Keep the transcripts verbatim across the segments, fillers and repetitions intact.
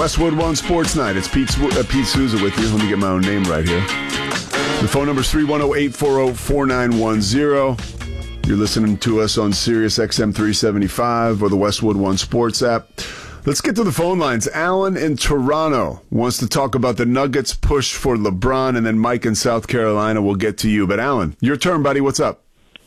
Westwood One Sports Night. It's Pete, uh, Pete Souza with you. Let me get my own name right here. The phone number is three one zero, eight four zero, four nine one zero. You're listening to us on Sirius X M three seventy-five or the Westwood One Sports app. Let's get to the phone lines. Alan in Toronto wants to talk about the Nuggets push for LeBron, and then Mike in South Carolina will get to you. But Alan, your turn, buddy. What's up?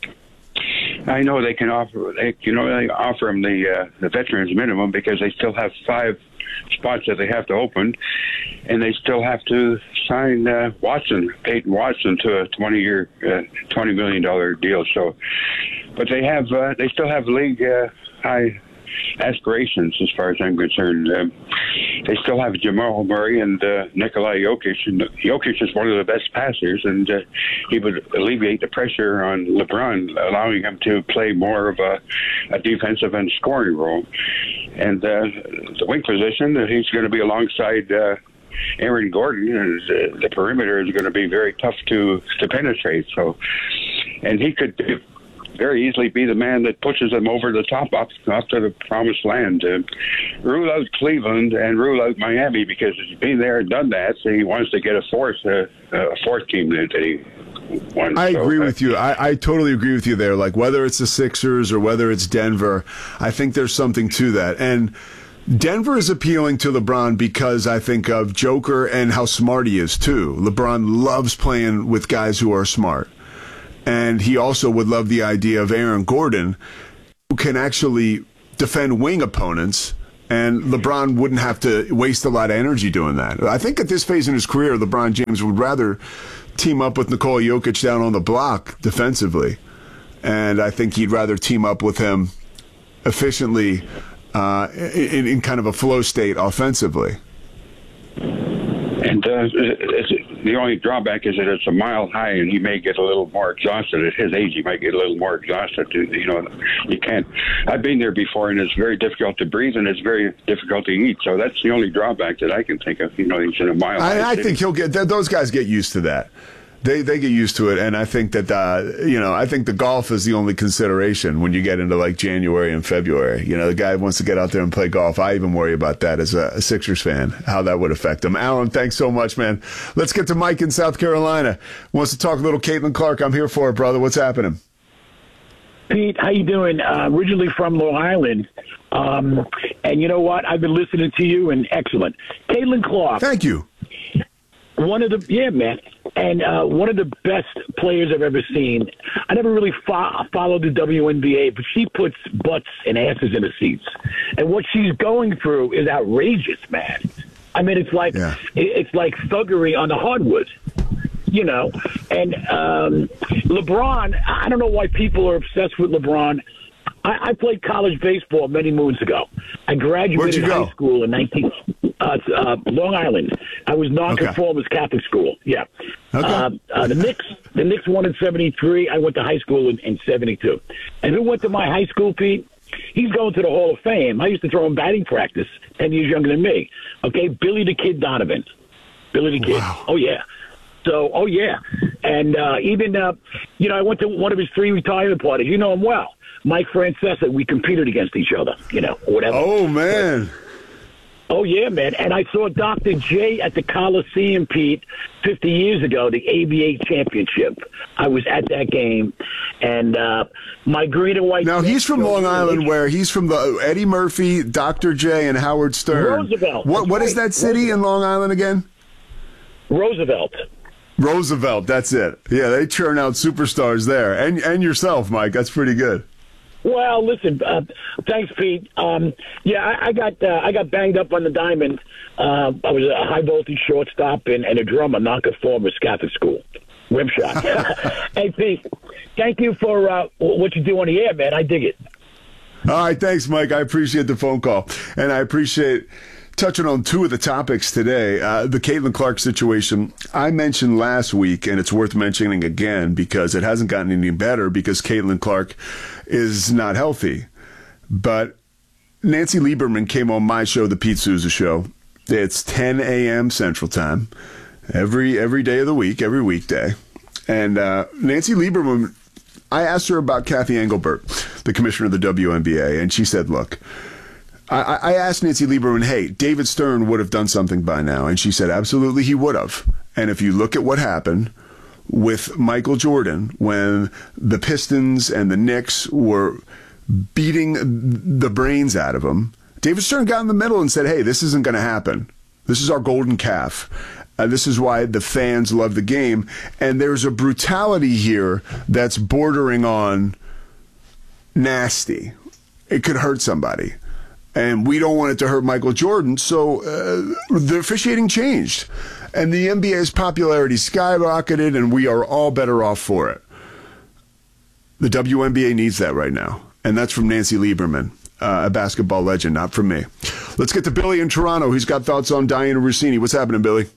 I know they can offer, they, you know, they offer them the uh, the veterans minimum because they still have five spots that they have to open, and they still have to sign uh, Watson, Peyton Watson, to a twenty-year, uh, twenty million dollar deal. So, but they have, uh, they still have league uh, high aspirations as far as I'm concerned. Um, they still have Jamal Murray and uh, Nikola Jokic, and Jokic is one of the best passers, and uh, he would alleviate the pressure on LeBron, allowing him to play more of a, a defensive and scoring role. And uh, the wing position, he's going to be alongside uh, Aaron Gordon, and uh, the perimeter is going to be very tough to to penetrate. So, and he could very easily be the man that pushes them over the top up, up to the promised land. Uh, rule out Cleveland and rule out Miami because he's been there and done that. So he wants to get a fourth, uh, a fourth team that he won. I so, agree uh, with you. I, I totally agree with you there. Like whether it's the Sixers or whether it's Denver, I think there's something to that. And Denver is appealing to LeBron because I think of Joker and how smart he is too. LeBron loves playing with guys who are smart. And he also would love the idea of Aaron Gordon, who can actually defend wing opponents, and LeBron wouldn't have to waste a lot of energy doing that. I think at this phase in his career, LeBron James would rather team up with Nikola Jokic down on the block defensively, and I think he'd rather team up with him efficiently uh, in, in kind of a flow state offensively. And uh, it's, the only drawback is that it's a mile high, and he may get a little more exhausted. At his age, he might get a little more exhausted. You know, you can't. I've been there before, and it's very difficult to breathe, and it's very difficult to eat. So that's the only drawback that I can think of. You know, he's in a mile high. I, I think he'll get. Those guys get used to that. They they get used to it, and I think that uh, you know I think the golf is the only consideration when you get into like January and February. You know, the guy wants to get out there and play golf. I even worry about that as a, a Sixers fan, how that would affect him. Alan, thanks so much, man. Let's get to Mike in South Carolina. Wants to talk a little Caitlin Clark. I'm here for it, brother. What's happening? Pete, how you doing? Uh, originally from Long Island, um, and you know what? I've been listening to you, and excellent. Caitlin Clark. Thank you. One of the yeah, man, and uh, one of the best players I've ever seen. I never really fo- followed the W N B A, but she puts butts and asses in the seats, and what she's going through is outrageous, man. I mean, it's like yeah. it, it's like thuggery on the hardwood, you know. And um, LeBron, I don't know why people are obsessed with LeBron. I, I played college baseball many moons ago. I graduated high school in nineteen uh, uh, Long Island. I was nonconformist okay. Catholic school. Yeah. Okay. Uh, uh, the Knicks, the Knicks won in seventy-three. I went to high school in, in seventy-two. And who went to my high school, Pete? He's going to the Hall of Fame. I used to throw him batting practice. Ten years younger than me. Okay, Billy the Kid Donovan. Billy the Kid. Wow. Oh yeah. So, oh yeah. And uh, even uh, you know, I went to one of his three retirement parties. You know him well. Mike Francesa, we competed against each other, you know, whatever. Oh, man. But, oh, yeah, man. And I saw Doctor J at the Coliseum, Pete, fifty years ago, the A B A championship. I was at that game. And uh, my green and white... Now, he's from Long Island, where he's from the Eddie Murphy, Doctor J, and Howard Stern. Roosevelt. What What right. is that city Roosevelt. in Long Island again? Roosevelt. Roosevelt, that's it. Yeah, they churn out superstars there. And, and yourself, Mike. That's pretty good. Well, listen, uh, thanks, Pete. Um, yeah, I, I got uh, I got banged up on the diamond. Uh, I was a high voltage shortstop and, and a drummer, nonconformist Catholic school. Rim shot. Hey, Pete, thank you for uh, what you do on the air, man. I dig it. All right, thanks, Mike. I appreciate the phone call, and I appreciate touching on two of the topics today. Uh, the Caitlin Clark situation I mentioned last week, and it's worth mentioning again because it hasn't gotten any better because Caitlin Clark is not healthy. But Nancy Lieberman came on my show, The Pete Souza Show. It's ten a.m. Central Time every every day of the week, every weekday. And uh, Nancy Lieberman, I asked her about Kathy Engelbert, the commissioner of the W N B A, and she said, look, I, I asked Nancy Lieberman, hey, David Stern would have done something by now. And she said, absolutely, he would have. And if you look at what happened with Michael Jordan when the Pistons and the Knicks were beating the brains out of him, David Stern got in the middle and said, hey, this isn't going to happen. This is our golden calf. Uh, this is why the fans love the game. And there's a brutality here that's bordering on nasty. It could hurt somebody. And we don't want it to hurt Michael Jordan, so uh, the officiating changed. And the N B A's popularity skyrocketed, and we are all better off for it. The W N B A needs that right now. And that's from Nancy Lieberman, uh, a basketball legend, not from me. Let's get to Billy in Toronto. He's got thoughts on Diana Rossini. What's happening, Billy?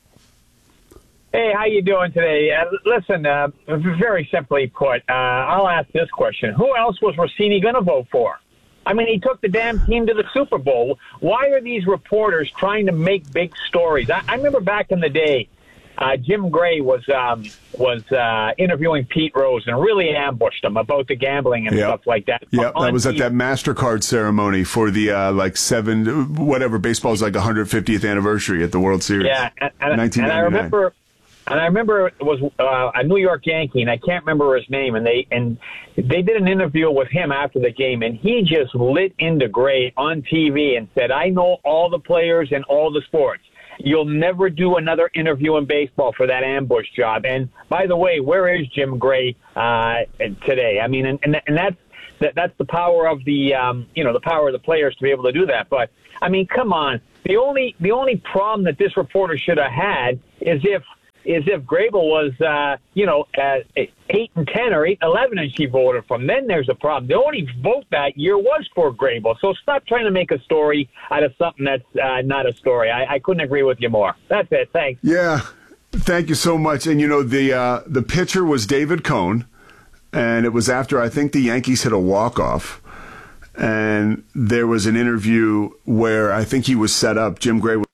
Hey, how you doing today? Uh, listen, uh, very simply put, uh, I'll ask this question. Who else was Rossini going to vote for? I mean, he took the damn team to the Super Bowl. Why are these reporters trying to make big stories? I, I remember back in the day, uh, Jim Gray was um, was uh, interviewing Pete Rose and really ambushed him about the gambling and yep. stuff like that. Yeah, that was at that MasterCard ceremony for the uh, like seven, whatever, baseball's like one hundred fiftieth anniversary at the World Series. Yeah, and, and, and I remember... And I remember it was uh, a New York Yankee, and I can't remember his name. And they and they did an interview with him after the game, and he just lit into Gray on T V and said, "I know all the players and all the sports. You'll never do another interview in baseball for that ambush job." And by the way, where is Jim Gray uh, today? I mean, and and, and that's that, that's the power of the um, you know the power of the players to be able to do that. But I mean, come on. The only the only problem that this reporter should have had is if. is if Grable was, uh, you know, uh, eight and ten or eight and eleven, and she voted for him. Then there's a problem. The only vote that year was for Grable. So stop trying to make a story out of something that's uh, not a story. I, I couldn't agree with you more. That's it. Thanks. Yeah, thank you so much. And you know, the uh, the pitcher was David Cone, and it was after I think the Yankees hit a walk off, and there was an interview where I think he was set up. Jim Gray was.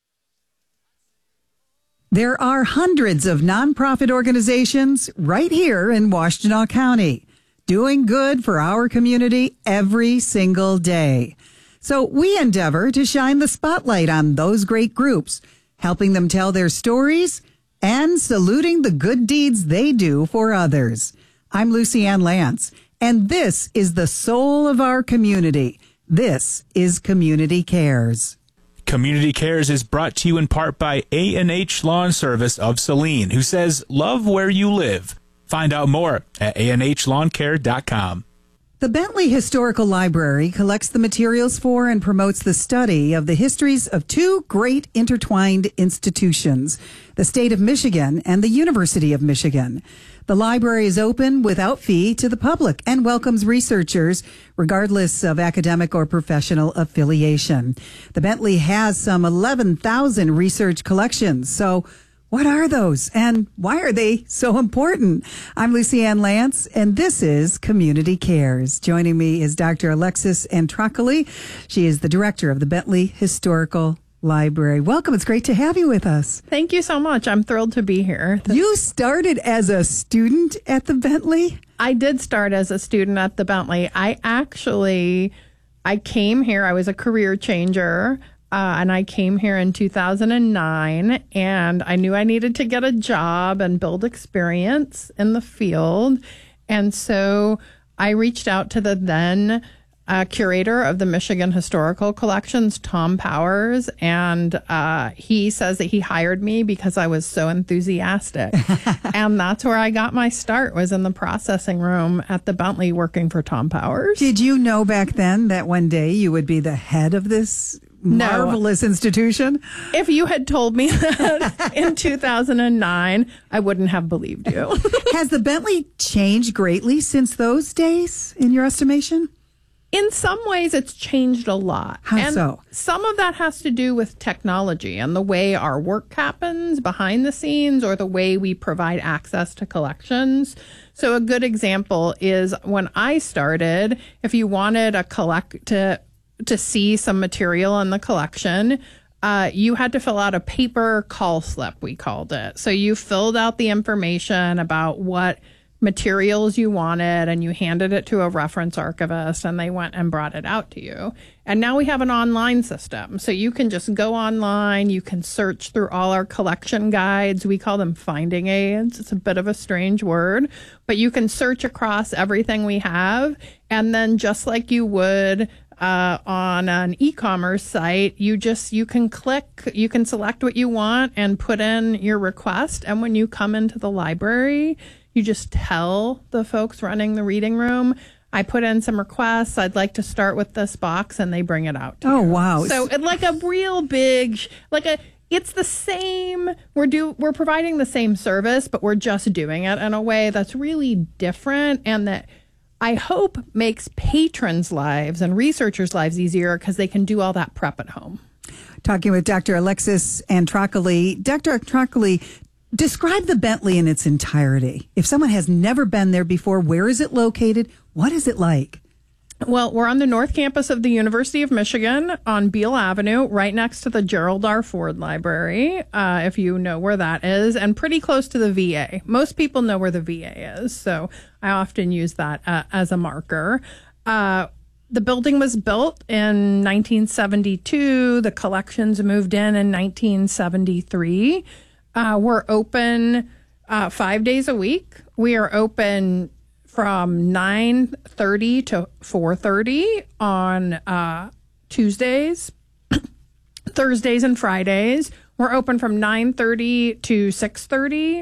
There are hundreds of nonprofit organizations right here in Washtenaw County doing good for our community every single day. So we endeavor to shine the spotlight on those great groups, helping them tell their stories and saluting the good deeds they do for others. I'm Lucy Ann Lance, and this is the soul of our community. This is Community Cares. Community Cares is brought to you in part by A and H Lawn Service of Saline, who says, love where you live. Find out more at a n h lawn care dot com. The Bentley Historical Library collects the materials for and promotes the study of the histories of two great intertwined institutions, the state of Michigan and the University of Michigan. The library is open without fee to the public and welcomes researchers regardless of academic or professional affiliation. The Bentley has some eleven thousand research collections, so what are those and why are they so important? I'm Lucy Ann Lance, and this is Community Cares. Joining me is Doctor Alexis Antrocoli. She is the director of the Bentley Historical Library. Welcome. It's great to have you with us. Thank you so much. I'm thrilled to be here. You started as a student at the Bentley? I did start as a student at the Bentley. I actually, I came here. I was a career changer. Uh, and I came here in two thousand nine, and I knew I needed to get a job and build experience in the field. And so I reached out to the then uh, curator of the Michigan Historical Collections, Tom Powers, and uh, he says that he hired me because I was so enthusiastic. And that's where I got my start, was in the processing room at the Bentley working for Tom Powers. Did you know back then that one day you would be the head of this marvelous no. institution? If you had told me that in two thousand nine, I wouldn't have believed you. Has the Bentley changed greatly since those days, in your estimation? In some ways, it's changed a lot. How and so? Some of that has to do with technology and the way our work happens behind the scenes, or the way we provide access to collections. So a good example is when I started, if you wanted a collect to to see some material in the collection, uh, you had to fill out a paper call slip, we called it. So you filled out the information about what materials you wanted and you handed it to a reference archivist and they went and brought it out to you. And now we have an online system. So you can just go online, you can search through all our collection guides. We call them finding aids. It's a bit of a strange word, but you can search across everything we have. And then just like you would uh, on an e-commerce site, you just, you can click, you can select what you want and put in your request. And when you come into the library, you just tell the folks running the reading room, I put in some requests. I'd like to start with this box, and they bring it out to Oh, you. wow. So it, like a real big, like a, it's the same, we're do we're providing the same service, but we're just doing it in a way that's really different and that I hope makes patrons' lives and researchers' lives easier because they can do all that prep at home. Talking with Doctor Alexis Antrocoli. Doctor Antrocoli, describe the Bentley in its entirety. If someone has never been there before, where is it located? What is it like? Well, we're on the North Campus of the University of Michigan on Beale Avenue, right next to the Gerald R. Ford Library, uh, if you know where that is, and pretty close to the V A. Most people know where the V A is, so I often use that uh, as a marker. Uh, the building was built in nineteen seventy-two. The collections moved in in nineteen seventy-three. Uh, we're open uh, five days a week. We are open from nine thirty to four thirty on uh, Tuesdays, Thursdays, and Fridays. We're open from nine thirty to six thirty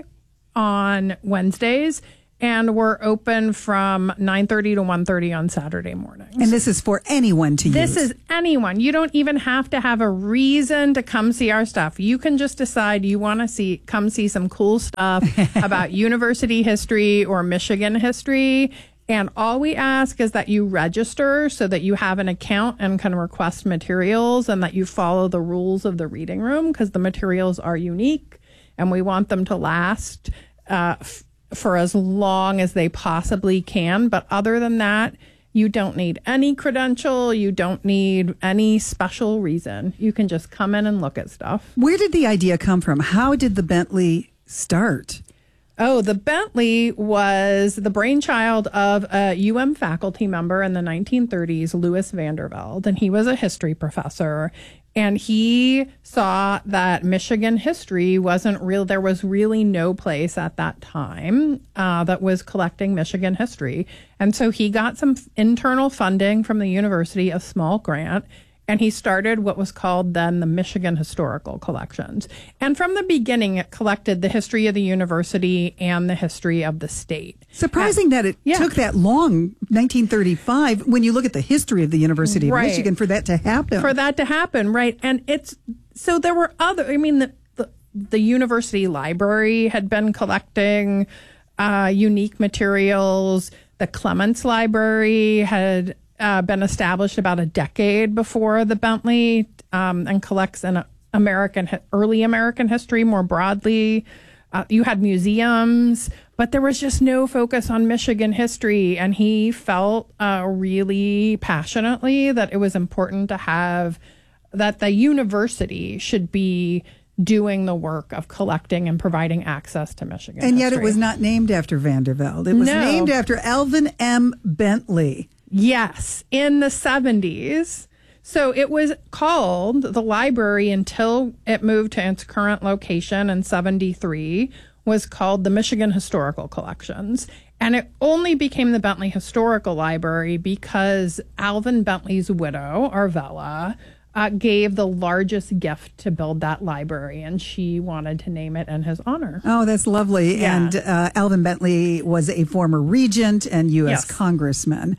on Wednesdays. And we're open from nine thirty to one thirty on Saturday mornings. And this is for anyone to This use. is anyone. You don't even have to have a reason to come see our stuff. You can just decide you want to see, come see some cool stuff about university history or Michigan history. And all we ask is that you register so that you have an account and can request materials and that you follow the rules of the reading room because the materials are unique and we want them to last uh, f- for as long as they possibly can. But other than that, you don't need any credential. You don't need any special reason. You can just come in and look at stuff. Where did the idea come from? How did the Bentley start? Oh, the Bentley was the brainchild of a U M faculty member in the nineteen thirties, Louis Vandervelde, and he was a history professor. And he saw that Michigan history wasn't real. There was really no place at that time uh, that was collecting Michigan history. And so he got some internal funding from the university, a small grant, and he started what was called then the Michigan Historical Collections. And from the beginning, it collected the history of the university and the history of the state. Surprising and, that it yeah. took that long, nineteen thirty-five, when you look at the history of the University of Right. Michigan, for that to happen. For that to happen, right. And it's, so there were other, I mean, the, the, the university library had been collecting uh, unique materials. The Clements Library had Uh, been established about a decade before the Bentley um, and collects an American, early American history more broadly. Uh, you had museums, but there was just no focus on Michigan history. And he felt uh, really passionately that it was important to have, that the university should be doing the work of collecting and providing access to Michigan and history. yet it was not named after Vandervelde. It was No. named after Alvin M. Bentley. Yes, in the seventies. So it was called the library until it moved to its current location in seventy-three, was called the Michigan Historical Collections. And it only became the Bentley Historical Library because Alvin Bentley's widow, Arvella, uh, gave the largest gift to build that library, and she wanted to name it in his honor. Oh, that's lovely. Yeah. And uh, Alvin Bentley was a former regent and U S Yes. congressman.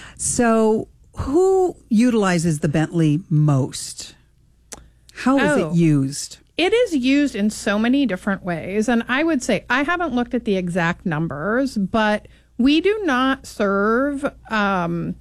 So who utilizes the Bentley most? How is Oh. it used? It is used in so many different ways. And I would say, I haven't looked at the exact numbers, but we do not serve um,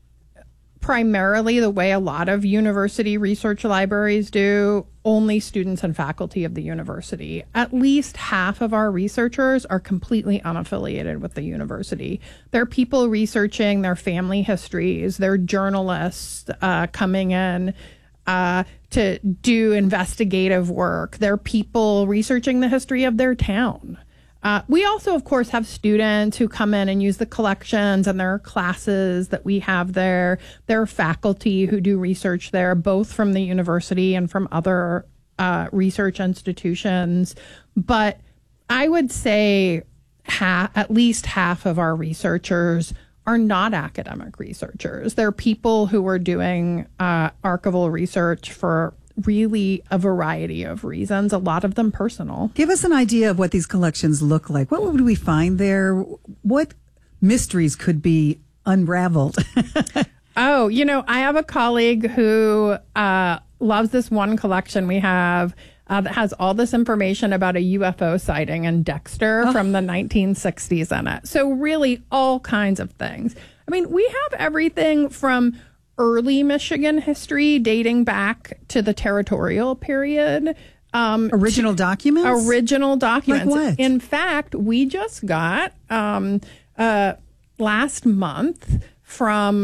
primarily the way a lot of university research libraries do, only students and faculty of the university. At least half of our researchers are completely unaffiliated with the university. They're people researching their family histories. They're journalists uh, coming in uh, to do investigative work. They're people researching the history of their town. Uh, we also, of course, have students who come in and use the collections, and there are classes that we have there. There are faculty who do research there, both from the university and from other uh, research institutions. But I would say ha- at least half of our researchers are not academic researchers. They're people who are doing uh, archival research for really a variety of reasons, a lot of them personal. Give us an idea of what these collections look like. What would we find there? What mysteries could be unraveled? Oh, you know, I have a colleague who uh, loves this one collection we have uh, that has all this information about a U F O sighting in Dexter oh. from the nineteen sixties in it. So really all kinds of things. I mean, we have everything from early Michigan history dating back to the territorial period. Um, original documents? Original documents. Like what? In fact, we just got um, uh, last month from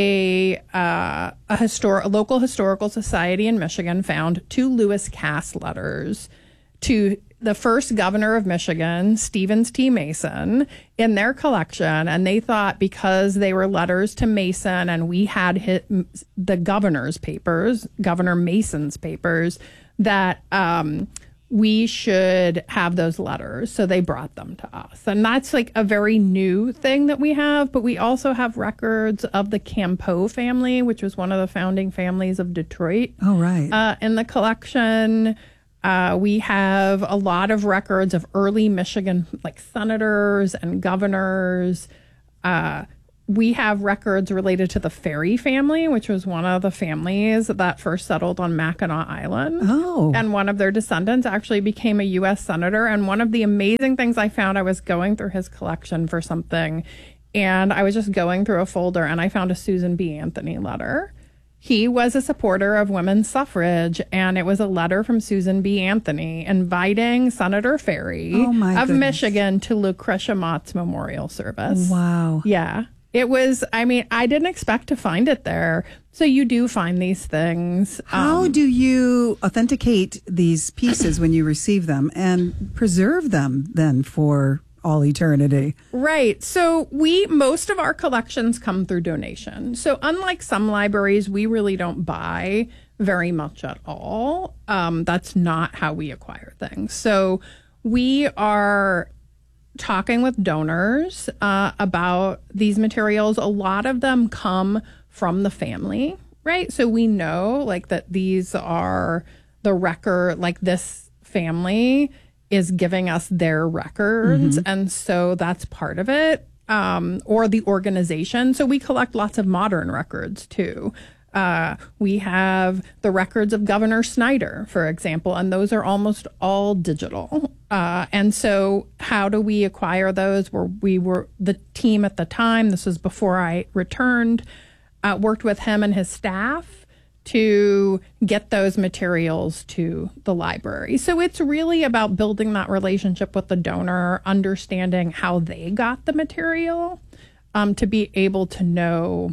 a uh, a, histor- a local historical society in Michigan found two Lewis Cass letters to the first governor of Michigan, Stevens T. Mason, in their collection. And they thought because they were letters to Mason and we had hit the governor's papers, Governor Mason's papers, that um, we should have those letters. So they brought them to us. And that's like a very new thing that we have. But we also have records of the Campeau family, which was one of the founding families of Detroit. Oh, right. Uh, in the collection. Uh, we have a lot of records of early Michigan, like senators and governors. Uh, we have records related to the Ferry family, which was one of the families that first settled on Mackinac Island. Oh. And one of their descendants actually became a U S senator. And one of the amazing things I found, I was going through his collection for something, and I was just going through a folder, and I found a Susan B. Anthony letter. He was a supporter of women's suffrage, and it was a letter from Susan B. Anthony inviting Senator Ferry oh my of goodness. Michigan to Lucretia Mott's memorial service. Wow. Yeah. It was, I mean, I didn't expect to find it there. So you do find these things. How um, do you authenticate these pieces when you receive them and preserve them then for all eternity? Right. So we, most of our collections come through donation. So unlike some libraries, we really don't buy very much at all. Um, that's not how we acquire things. So we are talking with donors uh, about these materials. A lot of them come from the family, right? So we know like that these are the record, like this family is giving us their records. Mm-hmm. And so that's part of it. Um, or the organization. So we collect lots of modern records too. Uh, we have the records of Governor Snyder, for example, and those are almost all digital. Uh, and so how do we acquire those? Where we were the team at the time, this was before I returned, uh, worked with him and his staff to get those materials to the library. So it's really about building that relationship with the donor, understanding how they got the material, um, to be able to know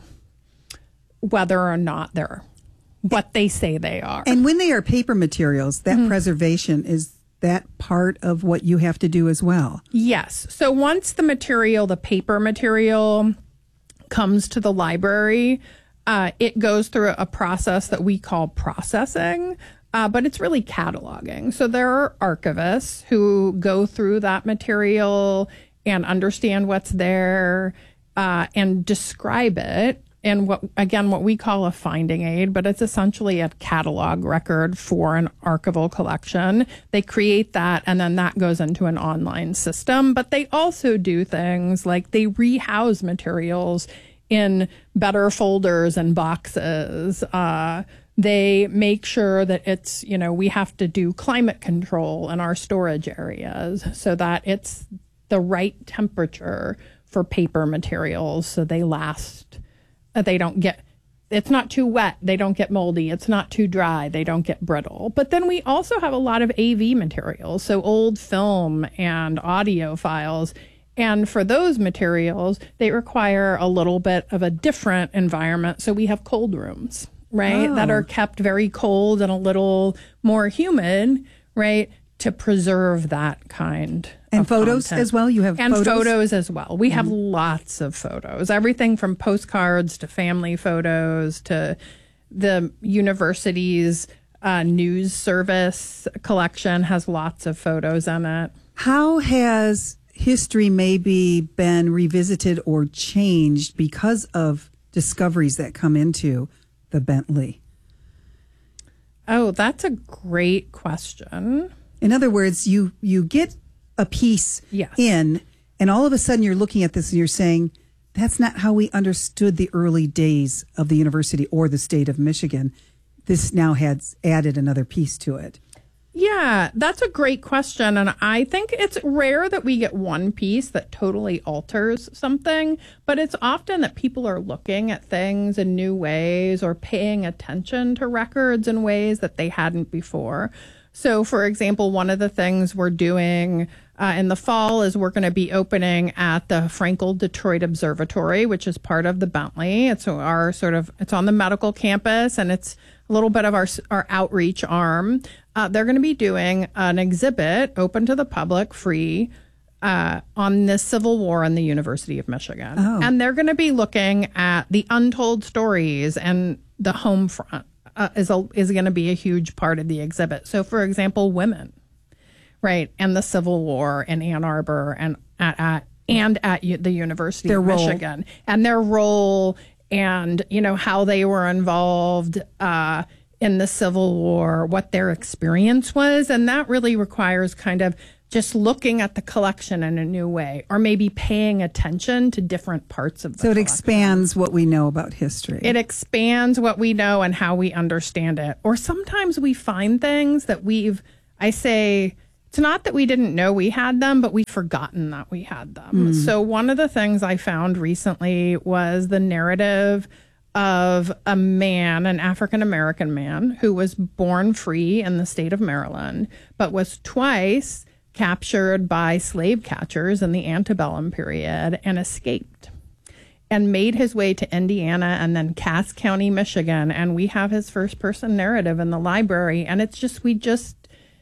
whether or not they're what they say they are. And when they are paper materials, that Mm-hmm. preservation, is that part of what you have to do as well? Yes. So once the material, the paper material, comes to the library, uh, it goes through a process that we call processing, uh, but it's really cataloging. So there are archivists who go through that material and understand what's there uh, and describe it. And what, again, what we call a finding aid, but it's essentially a catalog record for an archival collection. They create that, and then that goes into an online system. But they also do things like they rehouse materials in better folders and boxes. Uh, they make sure that it's, you know, we have to do climate control in our storage areas so that it's the right temperature for paper materials so they last. They don't get, it's not too wet, they don't get moldy. It's not too dry, they don't get brittle. But then we also have a lot of A V materials, so old film and audio files. And for those materials, they require a little bit of a different environment. So we have cold rooms, right, oh. that are kept very cold and a little more humid, right, to preserve that kind and of photos content. as well. You have and photos, photos as well. We mm-hmm. have lots of photos, everything from postcards to family photos to the university's uh, news service collection has lots of photos in it. How has history maybe been revisited or changed because of discoveries that come into the Bentley? Oh, that's a great question. In other words, you you get a piece yes. in, and all of a sudden you're looking at this and you're saying, that's not how we understood the early days of the university or the state of Michigan. This now has added another piece to it. Yeah, that's a great question. And I think it's rare that we get one piece that totally alters something, but it's often that people are looking at things in new ways or paying attention to records in ways that they hadn't before. So, for example, one of the things we're doing uh, in the fall is we're going to be opening at the Frankel Detroit Observatory, which is part of the Bentley. It's our sort of, it's on the medical campus, and it's a little bit of our our outreach arm. Uh, they're going to be doing an exhibit open to the public, free, uh, on the Civil War in the University of Michigan. Oh. And they're going to be looking at the untold stories, and the home front uh, is, a, is going to be a huge part of the exhibit. So, for example, women, right, and the Civil War in Ann Arbor and at, at and at U- the University their of role. Michigan, and their role, and you know how they were involved uh, in the Civil War, what their experience was, and that really requires kind of just looking at the collection in a new way, or maybe paying attention to different parts of the So it collection. expands what we know about history. It expands what we know and how we understand it. Or sometimes we find things that we've, I say, it's not that we didn't know we had them, but we've forgotten that we had them. Mm. So one of the things I found recently was the narrative of a man, an African-American man, who was born free in the state of Maryland, but was twice captured by slave catchers in the antebellum period and escaped and made his way to Indiana and then Cass County, Michigan. And we have his first person narrative in the library. And it's just, we just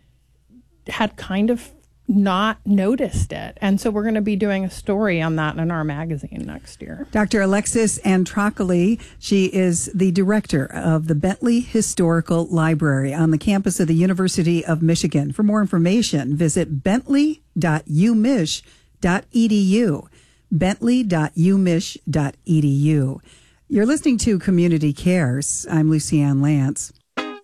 had kind of not noticed it. And so we're going to be doing a story on that in our magazine next year. Doctor Alexis Antrocoli, she is the director of the Bentley Historical Library on the campus of the University of Michigan. For more information, visit bentley dot u mich dot e d u. bentley dot u mich dot e d u. You're listening to Community Cares. I'm Lucianne Lance.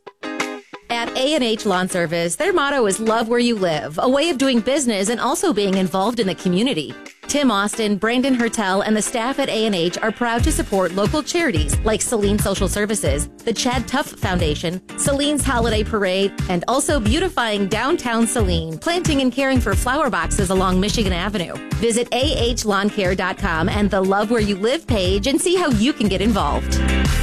At A and H Lawn Service, their motto is love where you live, a way of doing business and also being involved in the community. Tim Austin, Brandon Hertel, and the staff at A and H are proud to support local charities like Saline Social Services, the Chad Tuff Foundation, Saline's Holiday Parade, and also beautifying downtown Saline, planting and caring for flower boxes along Michigan Avenue. Visit a h lawn care dot com and the Love Where You Live page and see how you can get involved.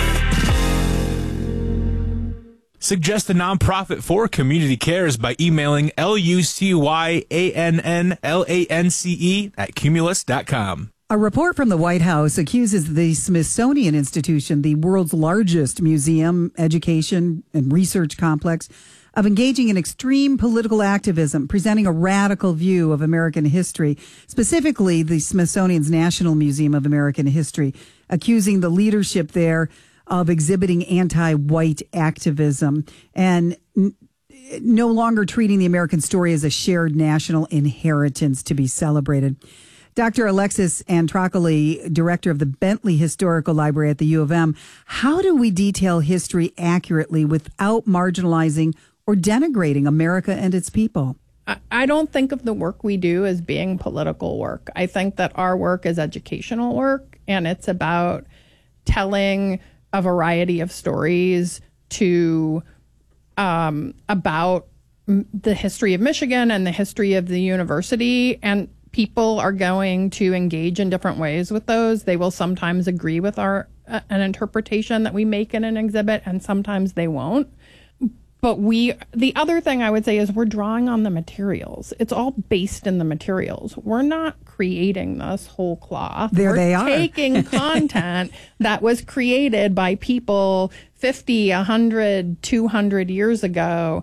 Suggest a nonprofit for Community Cares by emailing L U C Y A N N L A N C E at cumulus dot com. A report from the White House accuses the Smithsonian Institution, the world's largest museum, education, and research complex, of engaging in extreme political activism, presenting a radical view of American history, specifically the Smithsonian's National Museum of American History, accusing the leadership there of exhibiting anti-white activism and n- no longer treating the American story as a shared national inheritance to be celebrated. Doctor Alexis Antrocoli, director of the Bentley Historical Library at the U of M, how do we detail history accurately without marginalizing or denigrating America and its people? I don't think of the work we do as being political work. I think that our work is educational work, and it's about telling a variety of stories to um, about the history of Michigan and the history of the university. And people are going to engage in different ways with those. They will sometimes agree with our uh, an interpretation that we make in an exhibit, and sometimes they won't. But we, the other thing I would say is we're drawing on the materials. It's all based in the materials. We're not creating this whole cloth. There we're they are. taking content that was created by people fifty, one hundred, two hundred years ago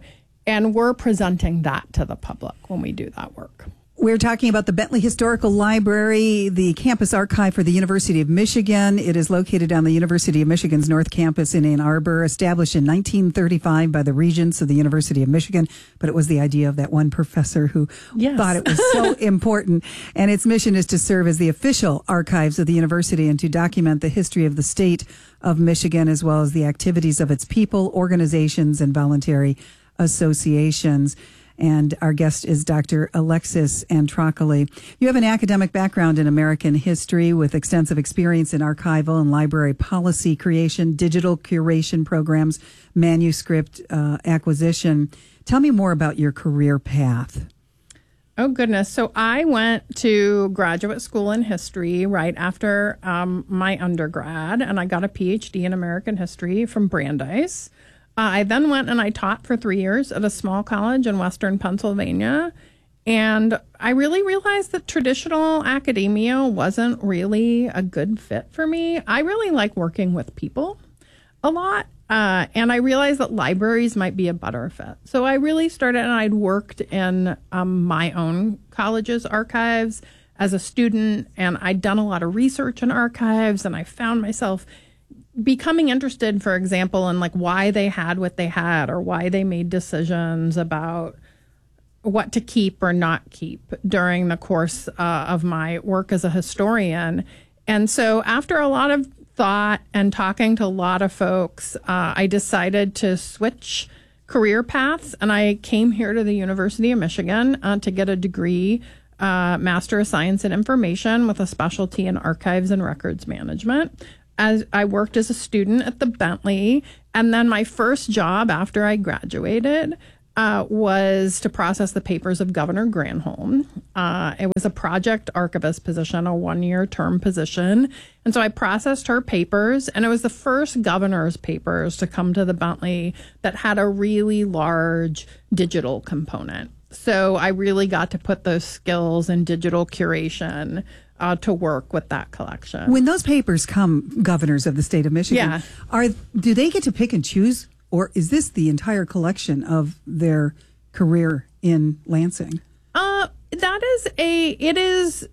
and we're presenting that to the public when we do that work. We're talking about the Bentley Historical Library, the campus archive for the University of Michigan. It is located on the University of Michigan's North Campus in Ann Arbor, established in nineteen thirty-five by the regents of the University of Michigan. But it was the idea of that one professor who yes. thought it was so important. And its mission is to serve as the official archives of the university and to document the history of the state of Michigan, as well as the activities of its people, organizations, and voluntary associations. And our guest is Doctor Alexis Antrocoli. You have an academic background in American history with extensive experience in archival and library policy creation, digital curation programs, manuscript uh, acquisition. Tell me more about your career path. Oh, goodness. So I went to graduate school in history right after um, my undergrad, and I got a P H D in American history from Brandeis. Uh, I then went and I taught for three years at a small college in Western Pennsylvania. And I really realized that traditional academia wasn't really a good fit for me. I really like working with people a lot. Uh, and I realized that libraries might be a better fit. So I really started, and I'd worked in um, my own college's archives as a student. And I'd done a lot of research in archives. And I found myself becoming interested, for example, in like why they had what they had or why they made decisions about what to keep or not keep during the course uh, of my work as a historian. And so after a lot of thought and talking to a lot of folks, uh, I decided to switch career paths. And I came here to the University of Michigan uh, to get a degree, uh, Master of Science in Information with a specialty in archives and records management. As I worked as a student at the Bentley, and then my first job after I graduated uh, was to process the papers of Governor Granholm. Uh, it was a project archivist position, a one-year term position, and so I processed her papers, and it was the first governor's papers to come to the Bentley that had a really large digital component. So I really got to put those skills in digital curation Uh, to work with that collection. When those papers come, governors of the state of Michigan, yeah. are do they get to pick and choose, or is this the entire collection of their career in Lansing? Uh, that is a it is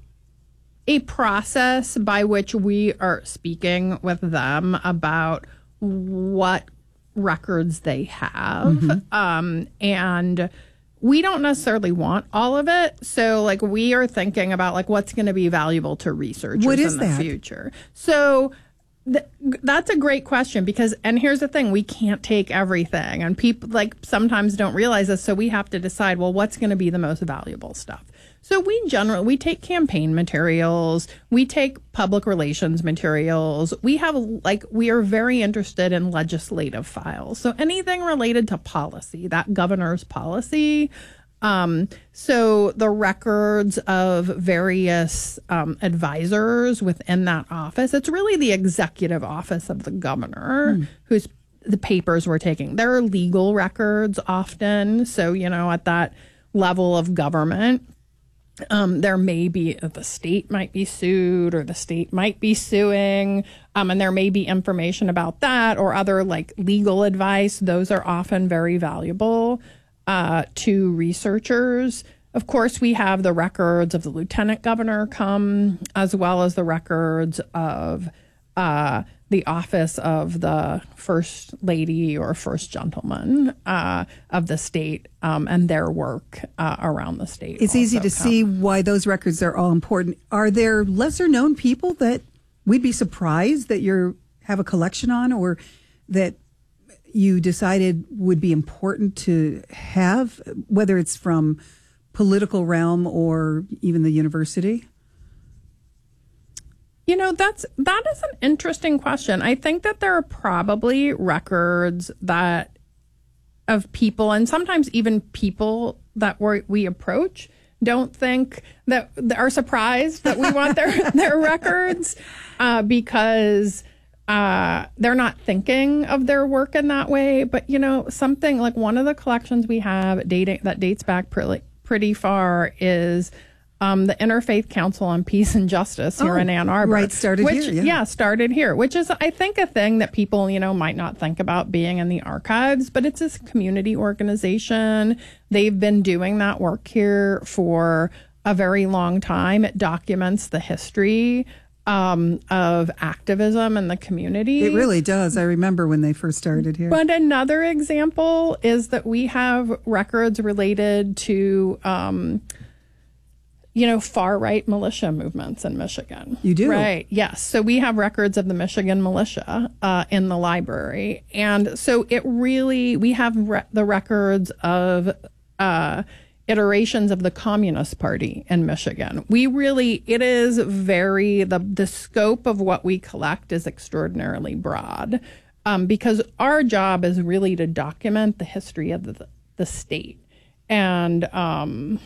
a process by which we are speaking with them about what records they have, mm-hmm. um, and we don't necessarily want all of it. So, like, we are thinking about, like, what's going to be valuable to researchers what is in the that? future. So th- that's a great question because, and here's the thing, we can't take everything. And people, like, sometimes don't realize this. So we have to decide, well, what's going to be the most valuable stuff? So we generally, we take campaign materials, we take public relations materials, we have, like, we are very interested in legislative files. So anything related to policy, that governor's policy. Um, so the records of various um, advisors within that office, it's really the executive office of the governor mm. whose the papers we're taking. There are legal records often. So, you know, at that level of government, Um, there may be, the state might be sued or the state might be suing, um, and there may be information about that or other like legal advice. Those are often very valuable uh, to researchers. Of course, we have the records of the lieutenant governor come, as well as the records of uh, the office of the first lady or first gentleman uh, of the state um, and their work uh, around the state. It's easy to come. see why those records are all important. Are there lesser known people that we'd be surprised that you have a collection on, or that you decided would be important to have, whether it's from political realm or even the university? You know, that's that is an interesting question. I think that there are probably records that of people, and sometimes even people that we we approach don't think that are surprised that we want their their records uh, because uh, they're not thinking of their work in that way. But you know, something like one of the collections we have dating that dates back pretty pretty far is Um, the Interfaith Council on Peace and Justice here Oh, in Ann Arbor. right, started which, here, yeah. started here, which is, I think, a thing that people, you know, might not think about being in the archives, but it's a community organization. They've been doing that work here for a very long time. It documents the history um, of activism in the community. It really does. I remember when they first started here. But another example is that we have records related to, um, you know, far-right militia movements in Michigan. You do? Right, yes. So we have records of the Michigan militia uh, in the library. And so it really, we have re- the records of uh, iterations of the Communist Party in Michigan. We really, it is very, the, the scope of what we collect is extraordinarily broad um, because our job is really to document the history of the, the state. And, um,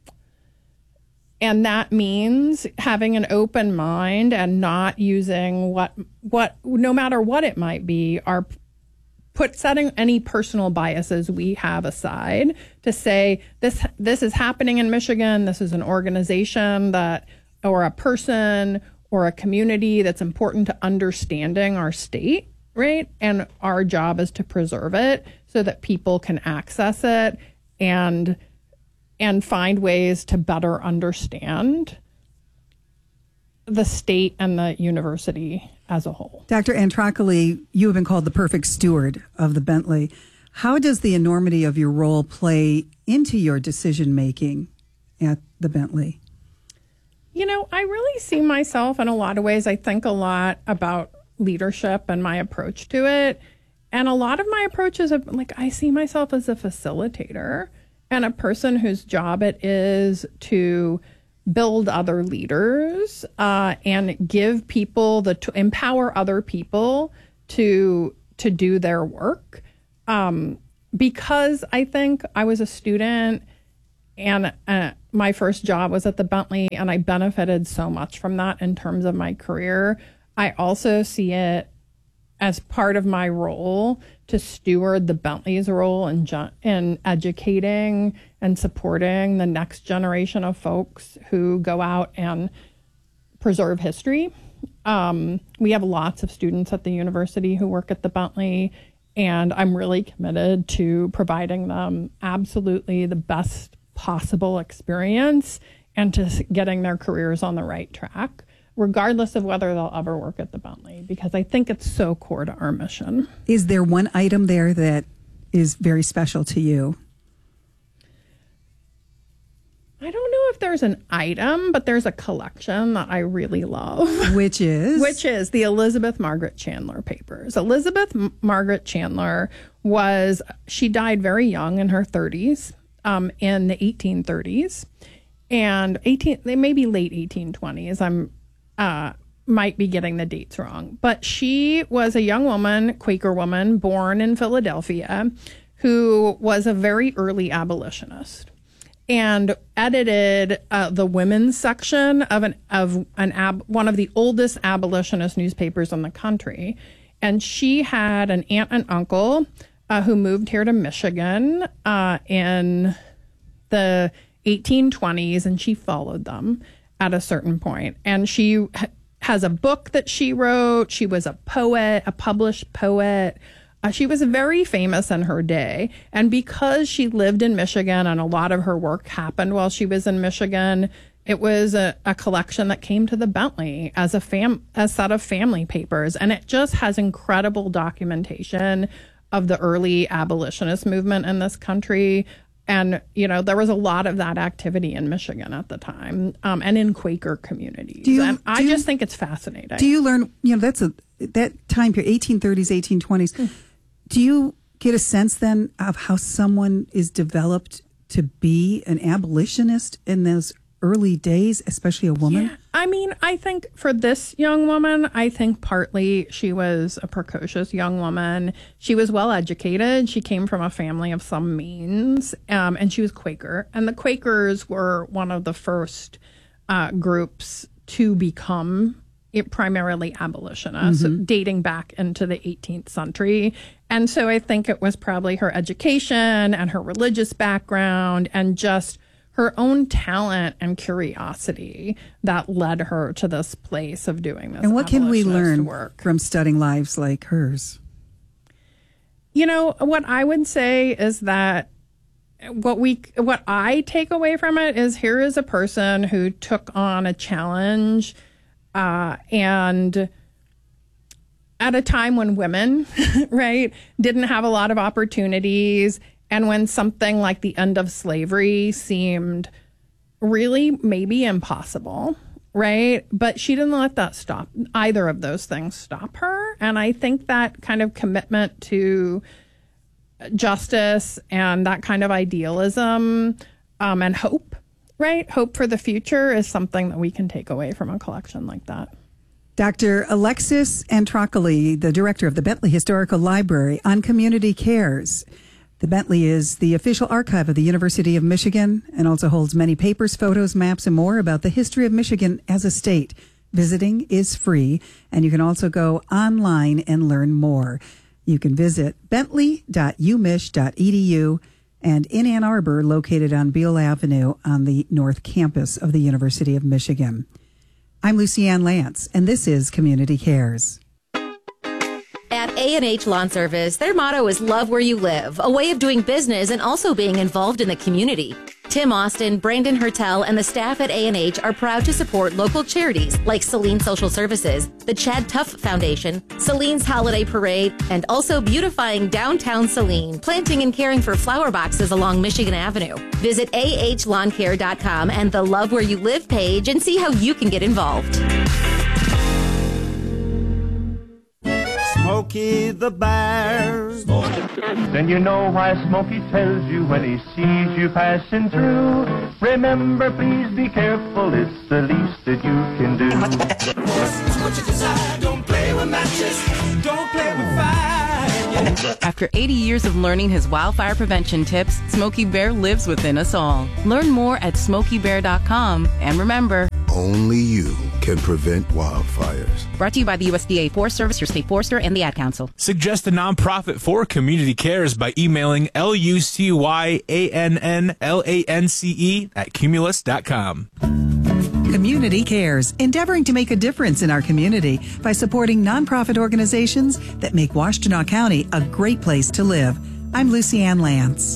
And that means having an open mind and not using what, what, no matter what it might be, our put setting any personal biases we have aside to say this, this is happening in Michigan. This is an organization that, or a person or a community that's important to understanding our state, right? And our job is to preserve it so that people can access it and and find ways to better understand the state and the university as a whole. Doctor Antrocoli, you have been called the perfect steward of the Bentley. How does the enormity of your role play into your decision-making at the Bentley? You know, I really see myself in a lot of ways. I think a lot about leadership and my approach to it. And a lot of my approaches, are, like, I see myself as a facilitator and a person whose job it is to build other leaders uh, and give people the to empower other people to to do their work. Um, because I think I was a student and uh, my first job was at the Bentley, and I benefited so much from that in terms of my career. I also see it as part of my role to steward the Bentley's role in, ju- in educating and supporting the next generation of folks who go out and preserve history. Um, we have lots of students at the university who work at the Bentley, and I'm really committed to providing them absolutely the best possible experience and to getting their careers on the right track, regardless of whether they'll ever work at the Bentley, because I think it's so core to our mission. Is there one item there that is very special to you? I don't know if there's an item, but there's a collection that I really love. Which is? Which is the Elizabeth Margaret Chandler papers. Elizabeth M- Margaret Chandler was, she died very young in her thirties, um, in the eighteen thirties. And eighteen, maybe late eighteen twenties. I'm Uh, might be getting the dates wrong, but she was a young woman, Quaker woman, born in Philadelphia, who was a very early abolitionist and edited uh, the women's section of an of an ab, one of the oldest abolitionist newspapers in the country. And she had an aunt and uncle uh, who moved here to Michigan uh, in the eighteen twenties, and she followed them at a certain point. And she ha- has a book that she wrote. She was a poet, a published poet. Uh, she was very famous in her day. And because she lived in Michigan and a lot of her work happened while she was in Michigan, it was a, a collection that came to the Bentley as a fam a set of family papers. And it just has incredible documentation of the early abolitionist movement in this country. And, you know, there was a lot of that activity in Michigan at the time, um, and in Quaker communities. Do you, and I do just you, think it's fascinating. Do you learn, you know, that's a, that time period, eighteen thirties, eighteen twenties. Mm. Do you get a sense then of how someone is developed to be an abolitionist in those early days, especially a woman? Yeah. I mean, I think for this young woman, I think partly she was a precocious young woman. She was well educated. She came from a family of some means, um, and she was Quaker. And the Quakers were one of the first uh, groups to become it, primarily abolitionists, mm-hmm. dating back into the eighteenth century. And so I think it was probably her education and her religious background and just her own talent and curiosity that led her to this place of doing this. And what can we learn work. from studying lives like hers? You know, what I would say is that what we what I take away from it is here is a person who took on a challenge uh, and at a time when women, right, didn't have a lot of opportunities, and when something like the end of slavery seemed really maybe impossible, right? But she didn't let that stop, either of those things stop her. And I think that kind of commitment to justice and that kind of idealism um, and hope, right? Hope for the future is something that we can take away from a collection like that. Doctor Alexis Antrocoli, the director of the Bentley Historical Library, on Community Cares. The Bentley is the official archive of the University of Michigan and also holds many papers, photos, maps, and more about the history of Michigan as a state. Visiting is free, and you can also go online and learn more. You can visit bentley dot u mich dot e d u and in Ann Arbor, located on Beale Avenue on the North Campus of the University of Michigan. I'm Lucy Ann Lance, and this is Community Cares. At A and H Lawn Service, their motto is love where you live, a way of doing business and also being involved in the community. Tim Austin, Brandon Hertel, and the staff at A and H are proud to support local charities like Saline Social Services, the Chad Tuff Foundation, Saline's Holiday Parade, and also beautifying downtown Saline, planting and caring for flower boxes along Michigan Avenue. Visit A H lawn care dot com and the Love Where You Live page and see how you can get involved. Smokey the Bear. Then you know why Smokey tells you when he sees you passing through. Remember, please be careful, it's the least that you can do. What you desire, don't play with matches, don't play with fire. After eighty years of learning his wildfire prevention tips, Smokey Bear lives within us all. Learn more at smokey bear dot com, and remember, only you can prevent wildfires. Brought to you by the U S D A Forest Service, your state forester, and the Ad Council. Suggest a nonprofit for Community Cares by emailing L U C Y A N N L A N C E at cumulus dot com. Community Cares, endeavoring to make a difference in our community by supporting nonprofit organizations that make Washtenaw County a great place to live. I'm Lucy Ann Lance.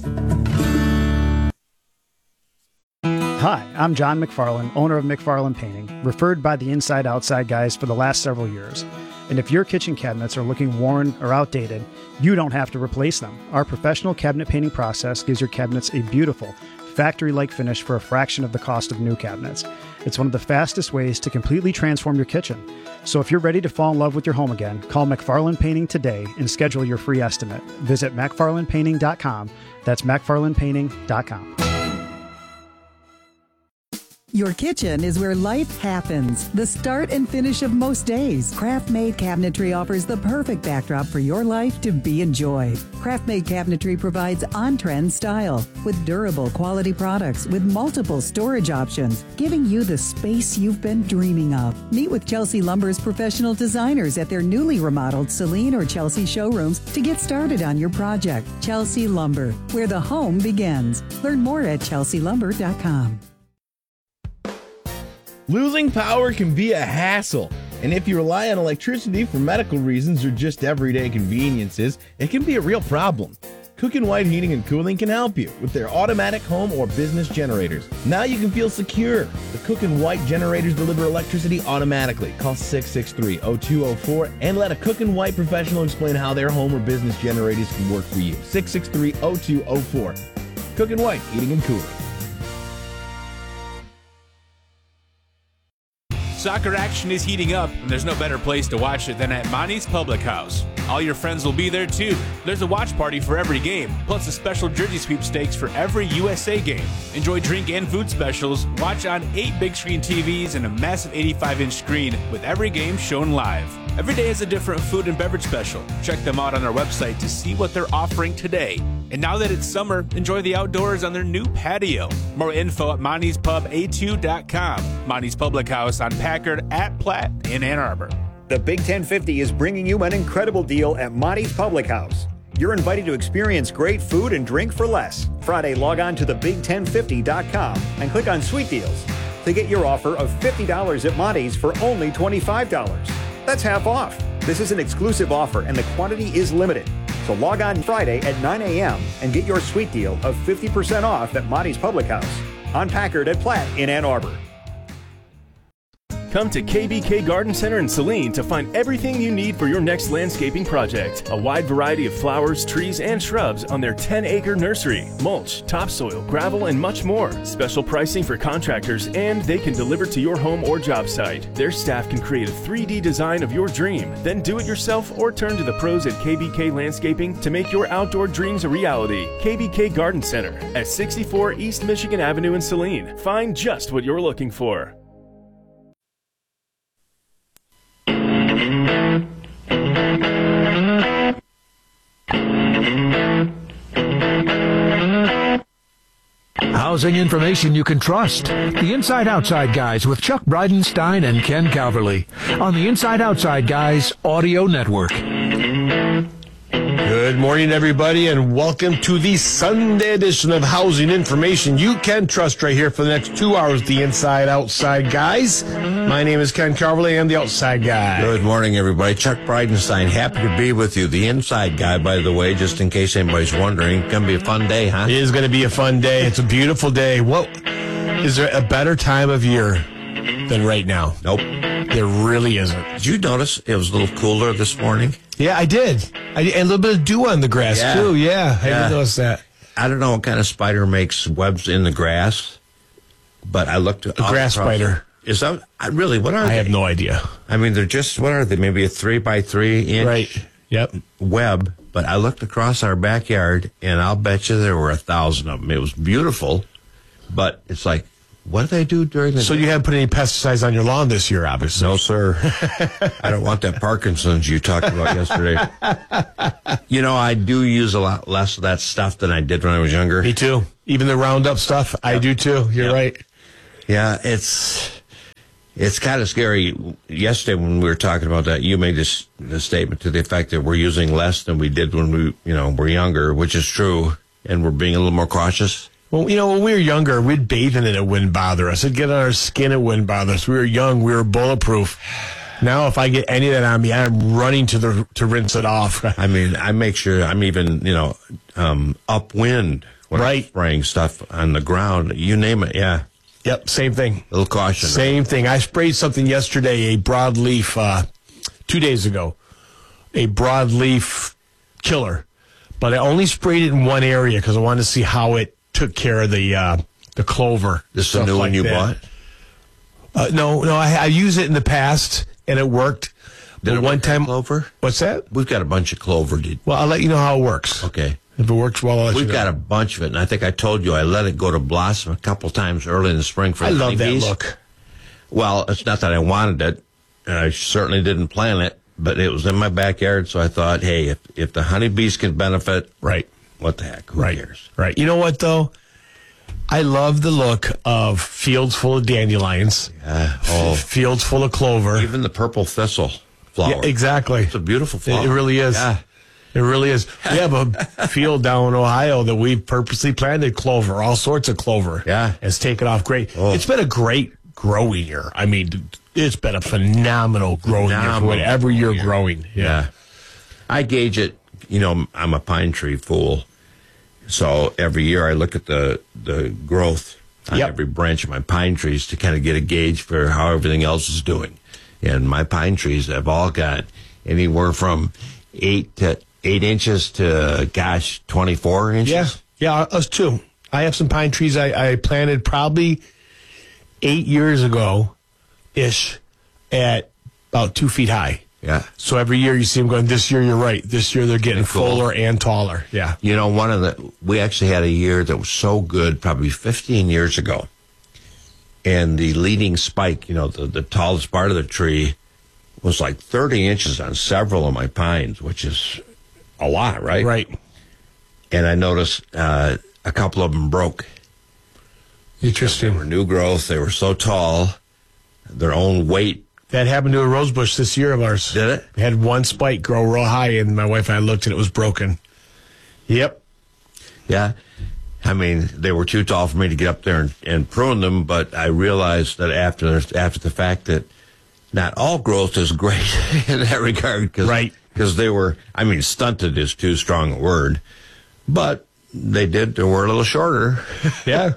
Hi, I'm John McFarland, owner of McFarland Painting, referred by the Inside Outside guys for the last several years. And if your kitchen cabinets are looking worn or outdated, you don't have to replace them. Our professional cabinet painting process gives your cabinets a beautiful, factory-like finish for a fraction of the cost of new cabinets. It's one of the fastest ways to completely transform your kitchen. So if you're ready to fall in love with your home again, call McFarland Painting today and schedule your free estimate. Visit macfarland painting dot com. That's macfarland painting dot com. Your kitchen is where life happens, the start and finish of most days. Craft Made Cabinetry offers the perfect backdrop for your life to be enjoyed. Craft Made Cabinetry provides on-trend style with durable quality products with multiple storage options, giving you the space you've been dreaming of. Meet with Chelsea Lumber's professional designers at their newly remodeled Saline or Chelsea showrooms to get started on your project. Chelsea Lumber, where the home begins. Learn more at chelsea lumber dot com. Losing power can be a hassle, and if you rely on electricity for medical reasons or just everyday conveniences, it can be a real problem. Cook and White Heating and Cooling can help you with their automatic home or business generators. Now you can feel secure. The Cook and White generators deliver electricity automatically. Call six six three, oh two oh four and let a Cook and White professional explain how their home or business generators can work for you. six six three, oh two oh four. Cook and White Heating and Cooling. Soccer action is heating up, and there's no better place to watch it than at Monty's Public House. All your friends will be there too. There's a watch party for every game, plus a special jersey sweepstakes for every U S A game. Enjoy drink and food specials, watch on eight big screen T Vs and a massive eighty-five inch screen with every game shown live. Every day is a different food and beverage special. Check them out on our website to see what they're offering today. And now that it's summer, enjoy the outdoors on their new patio. More info at monties pub a two dot com. Monty's Public House on Packard at Platt in Ann Arbor. The Big ten fifty is bringing you an incredible deal at Monty's Public House. You're invited to experience great food and drink for less. Friday, log on to the big ten fifty dot com and click on Sweet Deals to get your offer of fifty dollars at Monty's for only twenty-five dollars. That's half off. This is an exclusive offer and the quantity is limited. So log on Friday at nine a.m. and get your sweet deal of fifty percent off at Monty's Public House on Packard at Platt in Ann Arbor. Come to K B K Garden Center in Saline to find everything you need for your next landscaping project. A wide variety of flowers, trees, and shrubs on their ten acre nursery. Mulch, topsoil, gravel, and much more. Special pricing for contractors, and they can deliver to your home or job site. Their staff can create a three D design of your dream. Then do it yourself or turn to the pros at K B K Landscaping to make your outdoor dreams a reality. K B K Garden Center at sixty-four East Michigan Avenue in Saline. Find just what you're looking for. Housing information you can trust. The Inside Outside Guys with Chuck Bridenstine and Ken Calverley on the Inside Outside Guys Audio Network. Good morning, everybody, and welcome to the Sunday edition of Housing Information you can trust right here for the next two hours, the Inside Outside Guys. My name is Ken Carverley. I'm the Outside Guy. Good morning, everybody. Chuck Bridenstine, happy to be with you. The Inside Guy, by the way, just in case anybody's wondering. Going to be a fun day, huh? It is going to be a fun day. It's a beautiful day. What is there a better time of year than right now? Nope. There really isn't. Did you notice it was a little cooler this morning? Yeah, I did. I did. And a little bit of dew on the grass, yeah. too. Yeah, I yeah. did notice that. I don't know what kind of spider makes webs in the grass, but I looked at a grass spider. Is that I, really? What are I they? I have no idea. I mean, they're just, what are they? Maybe a three by three inch right. Yep. web. But I looked across our backyard, and I'll bet you there were a thousand of them. It was beautiful, but it's like, what do they do during the So day? you haven't put any pesticides on your lawn this year, obviously? No, sir. I don't want that Parkinson's you talked about yesterday. You know, I do use a lot less of that stuff than I did when I was younger. Me too. Even the Roundup stuff, yep. I do too. You're yep. right. Yeah, it's it's kind of scary. Yesterday when we were talking about that, you made this, this statement to the effect that we're using less than we did when we, you know, were younger, which is true, and we're being a little more cautious. Well, you know, when we were younger, we'd bathe in it, it wouldn't bother us. It'd get on our skin, it wouldn't bother us. We were young, we were bulletproof. Now, if I get any of that on me, I'm running to the to rinse it off. I mean, I make sure I'm even, you know, um, upwind when right. I'm spraying stuff on the ground. You name it, yeah. Yep, same thing. A little caution. Same right? thing. I sprayed something yesterday, a broadleaf, uh, two days ago, a broadleaf killer. But I only sprayed it in one area because I wanted to see how it took care of the uh, the clover. This is the new one you bought? Uh, no, no, I, I used it in the past and it worked. Did but it one work time, clover? What's that? We've got a bunch of clover. Dude. Well, I'll let you know how it works. Okay. If it works well, I'll let We've you know. got a bunch of it, and I think I told you I let it go to blossom a couple times early in the spring for I the love that honeybees. look. Well, it's not that I wanted it, and I certainly didn't plan it, but it was in my backyard, so I thought, hey, if, if the honeybees can benefit, right? What the heck? Who right. cares? Right. You know what, though? I love the look of fields full of dandelions. Yeah. Oh. Fields full of clover. Even the purple thistle flower. Yeah, exactly. It's a beautiful flower. It, it really is. Yeah. It really is. We have a field down in Ohio that we've purposely planted clover, all sorts of clover. Yeah. It's taken off great. Oh. It's been a great growing year. I mean, it's been a phenomenal growing phenomenal year for whatever you're year. growing. Yeah. yeah. I gauge it, you know, I'm a pine tree fool. So every year I look at the, the growth on yep. every branch of my pine trees to kind of get a gauge for how everything else is doing. And my pine trees have all got anywhere from eight to eight inches to, gosh, twenty-four inches. Yeah, yeah, us too. I have some pine trees I, I planted probably eight years ago-ish at about two feet high. Yeah. So every year you see them going, this year you're right. This year they're getting cool. fuller and taller. Yeah. You know, one of the, we actually had a year that was so good, probably fifteen years ago. And the leading spike, you know, the, the tallest part of the tree was like thirty inches on several of my pines, which is a lot, right? Right. And I noticed uh, a couple of them broke. Interesting. They were new growth. They were so tall, their own weight. That happened to a rosebush this year of ours. Did it? We had one spike grow real high, and my wife and I looked, and it was broken. Yep. Yeah. I mean, they were too tall for me to get up there and, and prune them, but I realized that after after the fact that not all growth is great in that regard. Cause, right. Because they were, I mean, stunted is too strong a word, but they did, they were a little shorter. Yeah.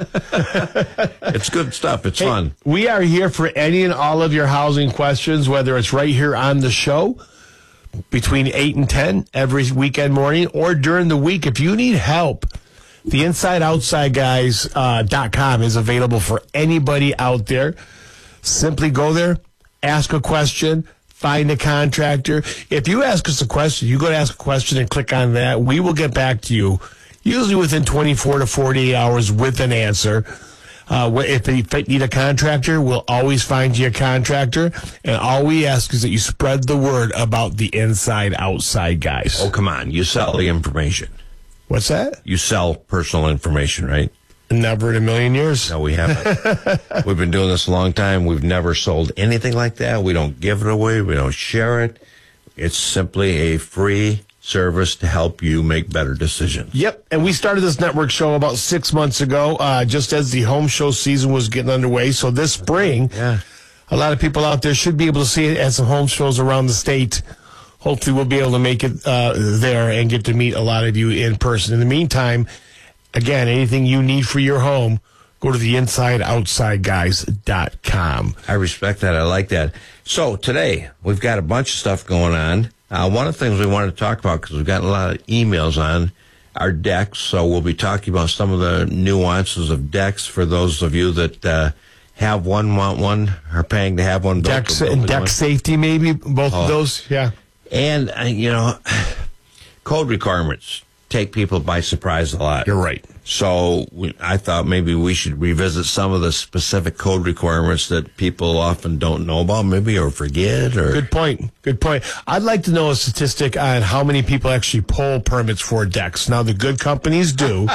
It's good stuff. It's hey, fun. We are here for any and all of your housing questions, whether it's right here on the show between eight and ten every weekend morning or during the week. If you need help, the inside outside guys dot com is available for anybody out there. Simply go there, ask a question, find a contractor. If you ask us a question, you go to ask a question and click on that. We will get back to you, usually within twenty-four to forty-eight hours with an answer. Uh, if you need a contractor, we'll always find you a contractor. And all we ask is that you spread the word about the inside outside guys. Oh, come on. You sell the information. What's that? You sell personal information, right? Never in a million years. No, we haven't. We've been doing this a long time. We've never sold anything like that. We don't give it away. We don't share it. It's simply a free service to help you make better decisions. Yep. And we started this network show about six months ago, uh, just as the home show season was getting underway. So this spring, yeah, a lot of people out there should be able to see it at some home shows around the state. Hopefully we'll be able to make it uh, there and get to meet a lot of you in person. In the meantime, again, anything you need for your home, go to the inside outside guys dot com. I respect that. I like that. So today, we've got a bunch of stuff going on. Uh, one of the things we wanted to talk about, because we've gotten a lot of emails on our decks, so we'll be talking about some of the nuances of decks for those of you that uh, have one, want one, are paying to have one. Decks and deck safety, maybe, both oh. of those, yeah. And, uh, you know, code requirements take people by surprise a lot. You're right. So we, I thought maybe we should revisit some of the specific code requirements that people often don't know about, maybe, or forget. Or Good point. Good point. I'd like to know a statistic on how many people actually pull permits for decks. Now, the good companies do,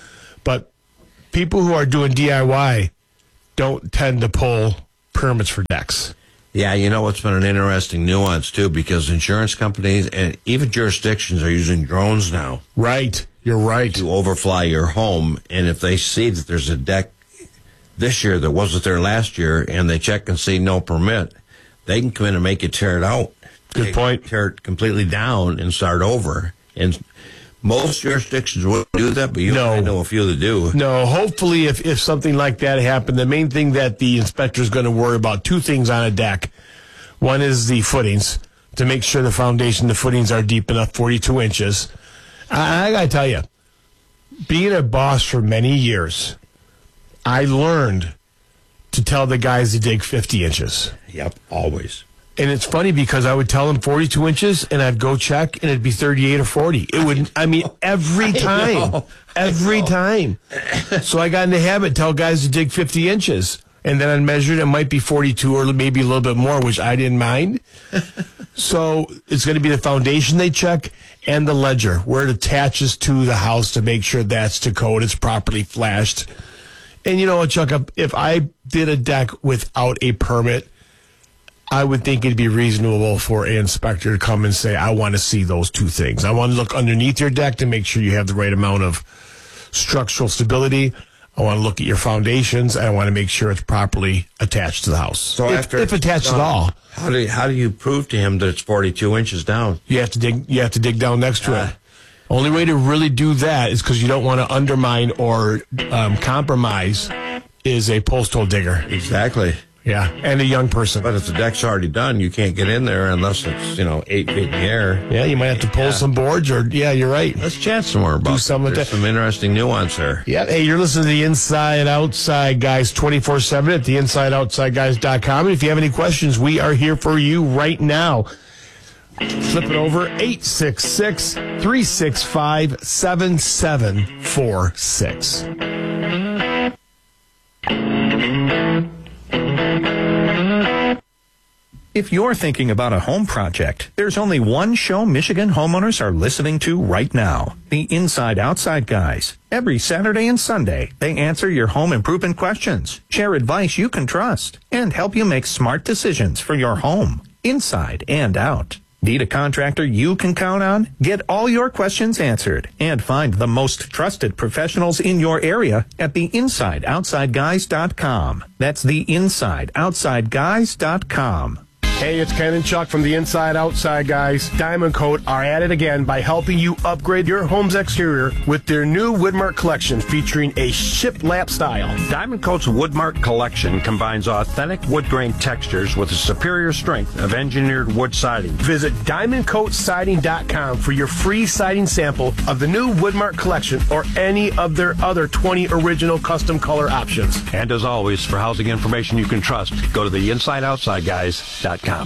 but people who are doing D I Y don't tend to pull permits for decks. Yeah, you know what's been an interesting nuance, too, because insurance companies and even jurisdictions are using drones now. Right. You're right. To overfly your home. And if they see that there's a deck this year that wasn't there last year and they check and see no permit, they can come in and make you tear it out. Good point. Tear it completely down and start over. And most jurisdictions wouldn't do that, but you no. I know a few that do. No, hopefully if, if something like that happened, the main thing that the inspector is going to worry about, two things on a deck. One is the footings, to make sure the foundation, the footings are deep enough, forty-two inches. I, I got to tell you, being a boss for many years, I learned to tell the guys to dig fifty inches. Yep, always. And it's funny because I would tell them forty-two inches, and I'd go check, and it'd be thirty-eight or forty. It would, I mean, every time. I know, every I time. So I got in the habit, tell guys to dig fifty inches. And then I measured, it might be forty-two or maybe a little bit more, which I didn't mind. So it's going to be the foundation they check and the ledger, where it attaches to the house to make sure that's to code, it's properly flashed. And you know what, Chuck, if I did a deck without a permit, I would think it'd be reasonable for an inspector to come and say, I want to see those two things. I want to look underneath your deck to make sure you have the right amount of structural stability. I want to look at your foundations, and I want to make sure it's properly attached to the house. So if, after if attached done, at all. How do you, how do you prove to him that it's forty-two inches down? You have to dig. You have to dig down next to uh, it. Only way to really do that is because you don't want to undermine or um, compromise. Is a post hole digger. Exactly. Yeah, and a young person. But if the deck's already done, you can't get in there unless it's, you know, eight feet in the air. Yeah, you might have to pull yeah. some boards or, yeah, you're right. Let's chat some more about Do some There's of that. some interesting nuance there. Yeah, hey, you're listening to the Inside Outside Guys twenty-four seven at the inside outside guys dot com. And if you have any questions, we are here for you right now. Flip it over, eight six six, three six five, seven seven four six. If you're thinking about a home project, there's only one show Michigan homeowners are listening to right now. The Inside Outside Guys. Every Saturday and Sunday, they answer your home improvement questions, share advice you can trust, and help you make smart decisions for your home, inside and out. Need a contractor you can count on? Get all your questions answered and find the most trusted professionals in your area at the inside outside guys dot com. That's the inside outside guys dot com. Hey, it's Ken and Chuck from the Inside Outside Guys. Diamond Coat are at it again by helping you upgrade your home's exterior with their new Woodmark collection featuring a shiplap style. Diamond Coat's Woodmark collection combines authentic wood grain textures with a superior strength of engineered wood siding. Visit diamond coat siding dot com for your free siding sample of the new Woodmark collection or any of their other twenty original custom color options. And as always, for housing information you can trust, go to the inside outside guys dot com.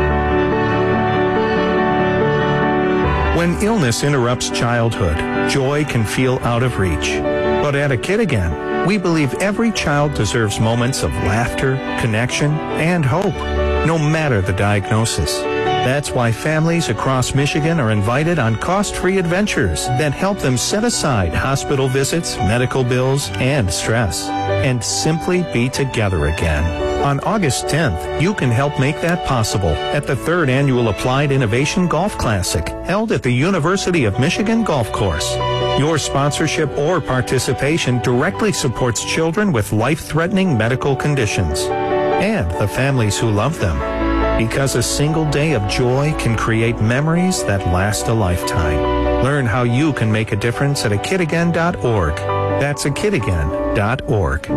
When illness interrupts childhood, joy can feel out of reach. But at A Kid Again, we believe every child deserves moments of laughter, connection, and hope, no matter the diagnosis. That's why families across Michigan are invited on cost-free adventures that help them set aside hospital visits, medical bills, and stress, and simply be together again. On August tenth, you can help make that possible at the third annual Applied Innovation Golf Classic, held at the University of Michigan Golf Course. Your sponsorship or participation directly supports children with life-threatening medical conditions and the families who love them. Because a single day of joy can create memories that last a lifetime. Learn how you can make a difference at a kid again dot org. That's a kid again dot org.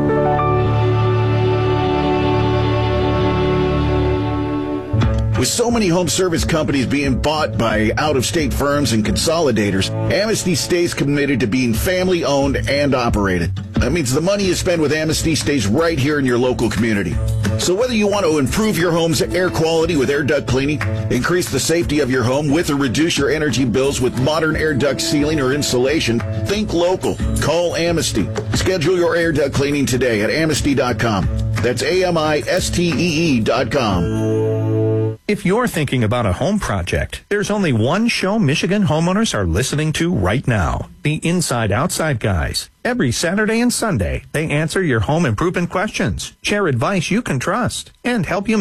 With so many home service companies being bought by out-of-state firms and consolidators, Amnesty stays committed to being family-owned and operated. That means the money you spend with Amnesty stays right here in your local community. So whether you want to improve your home's air quality with air duct cleaning, increase the safety of your home with or reduce your energy bills with modern air duct sealing or insulation, think local. Call Amnesty. Schedule your air duct cleaning today at amnesty dot com. That's A M I S T E E dot com. If you're thinking about a home project, there's only one show Michigan homeowners are listening to right now. The Inside Outside Guys. Every Saturday and Sunday, they answer your home improvement questions, share advice you can trust, and help you